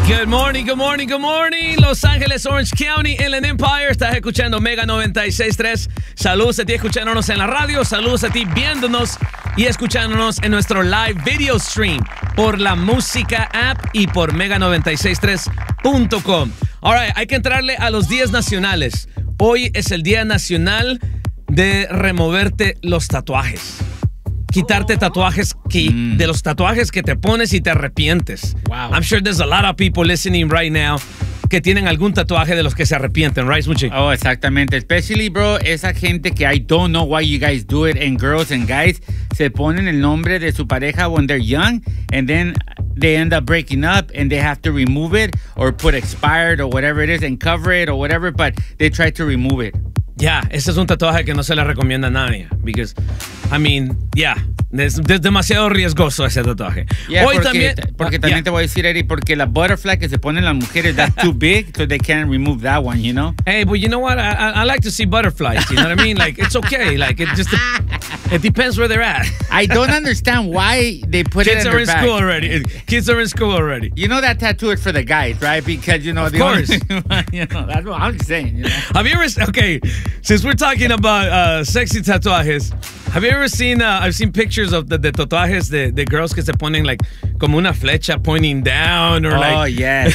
Good morning, good morning, good morning. Los Ángeles, Orange County, Inland Empire. Estás escuchando Mega 96.3. Saludos a ti escuchándonos en la radio. Saludos a ti viéndonos y escuchándonos en nuestro live video stream por la Música app y por mega963.com. All right, hay que entrarle a los días nacionales. Hoy es el Día Nacional de removerte los tatuajes. Quitarte tatuajes de los tatuajes que te pones y te arrepientes. Wow. I'm sure there's a lot of people listening right now que tienen algún tatuaje de los que se arrepienten, right, Smoochie? Oh, exactamente. Especially, bro, esa gente que I don't know why you guys do it, and girls and guys se ponen el nombre de su pareja when they're young, and then they end up breaking up, and they have to remove it or put expired or whatever it is and cover it or whatever, but they try to remove it. Ya, ese es un tatuaje que no se le recomienda a nadie. Because, I mean, es demasiado riesgoso ese tatuaje. Yeah, Hoy porque también te voy a decir, Eddie, porque la butterfly que se ponen las mujeres, that's too big, so they can't remove that one, you know? Hey, but you know what? I like to see butterflies, you know what I mean? Like, it's okay. Like, it depends where they're at. I don't understand why they put it in their back. Kids are in school already. You know that tattoo is for the guys, right? Because, you know, of course. You know, that's what I'm saying, you know? Have you ever, okay, since we're talking about sexy tatuajes, have you ever seen, I've seen pictures of the tatuajes de girls que se ponen like como una flecha pointing down or like. Oh, yes.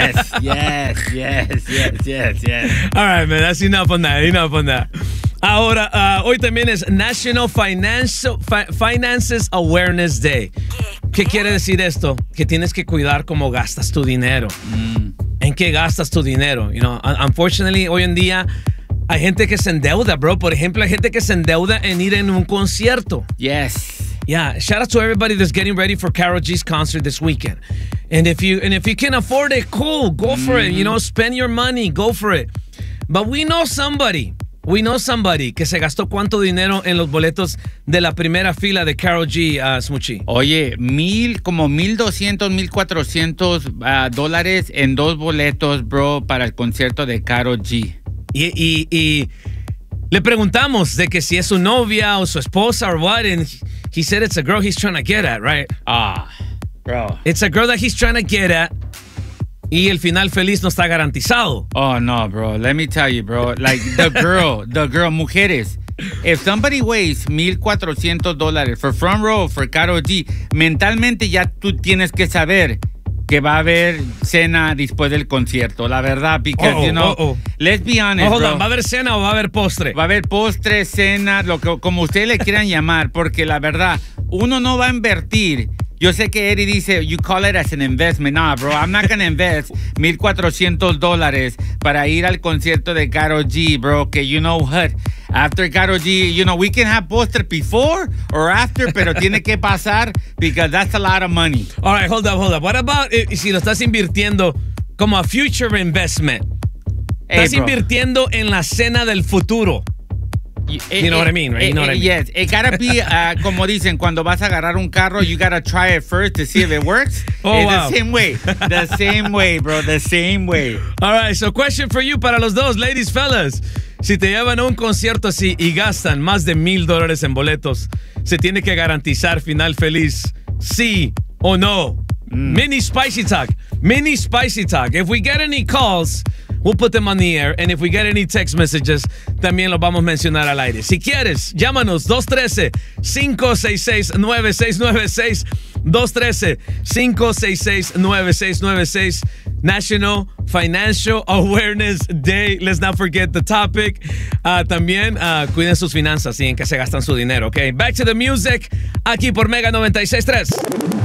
All right, man, that's enough on that. Ahora, hoy también es National Finances Awareness Day. ¿Qué quiere decir esto? Que tienes que cuidar cómo gastas tu dinero. ¿En qué gastas tu dinero? You know, unfortunately, hoy en día hay gente que se endeuda, bro. Por ejemplo, hay gente que se endeuda en ir en un concierto. Yes. Yeah, shout out to everybody that's getting ready for Karol G's concert this weekend. And if you can afford it, cool, go for it. You know, spend your money, go for it. But we know somebody que se gastó cuánto dinero en los boletos de la primera fila de Karol G, Smoochie. Oye, como $1,200, $1,400 en 2 boletos, bro, para el concierto de Karol G. Y le preguntamos de que si es su novia o su esposa or what, and he said it's a girl he's trying to get at, right? Bro. It's a girl that he's trying to get at. Y el final feliz no está garantizado. Oh, no, bro. Let me tell you, bro. Like, the girl, mujeres. If somebody weighs $1,400 for front row for Karol G, mentalmente ya tú tienes que saber que va a haber cena después del concierto, la verdad, because, let's be honest, bro. ¿Va a haber cena o va a haber postre? Va a haber postre, cena, como ustedes le quieran llamar, porque la verdad, uno no va a invertir. Yo sé que Eddie dice, you call it as an investment. Nah, bro, I'm not gonna invest $1,400 para ir al concierto de Karol G, bro, que you know what? After Karol G, you know, we can have postre before or after, pero tiene que pasar because that's a lot of money. All right, hold up. What about si lo estás invirtiendo como a future investment? Estás invirtiendo en la cena del futuro. You know what I mean, right? You know what I mean? Yes, it gotta be, como dicen, cuando vas a agarrar un carro, you gotta try it first to see if it works. Wow. The same way, bro, the same way. All right, so question for you para los dos, ladies, fellas. Si te llevan a un concierto así y gastan más de $1,000 en boletos, ¿se tiene que garantizar final feliz? ¿Sí o no? Mini Spicy Talk. If we get any calls, we'll put them on the air. And if we get any text messages, también los vamos a mencionar al aire. Si quieres, llámanos 213-566-9696. 213-566-9696. National Financial Awareness Day. Let's not forget the topic. También cuiden sus finanzas y en qué se gastan su dinero, okay? Back to the music. Aquí por Mega 96.3.